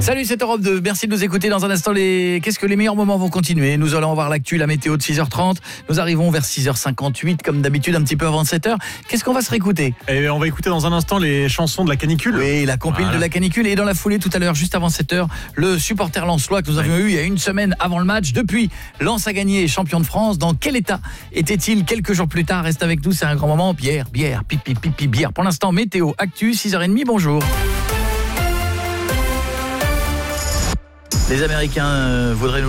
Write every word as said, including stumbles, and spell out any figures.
Salut, c'est Europe deux. Merci de nous écouter. Dans un instant, les qu'est-ce que les meilleurs moments vont continuer. Nous allons voir l'actu, la météo de six heures trente. Nous arrivons vers six heures cinquante-huit, comme d'habitude, un petit peu avant sept heures. Qu'est-ce qu'on va se réécouter? Et on va écouter dans un instant les chansons de la canicule. Oui, la compile voilà. de la canicule. Et dans la foulée, tout à l'heure, juste avant sept heures, le supporter lensois que nous avions oui. eu il y a une semaine avant le match. Depuis, Lens a gagné, champion de France. Dans quel état était-il quelques jours plus tard? Reste avec nous, c'est un grand moment. Bière, bière, pipi, pipi, bière. Pour l'instant, météo, actu, six heures trente, bonjour. Les Américains voudraient nous